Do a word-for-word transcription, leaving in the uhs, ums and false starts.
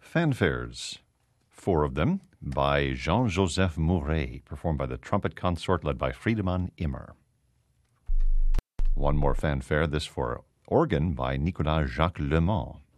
fanfares, four of them by Jean-Joseph Mouret, performed by the trumpet consort led by Friedemann Immer. One more fanfare, this for organ by Nicolas Jacques Le Mans.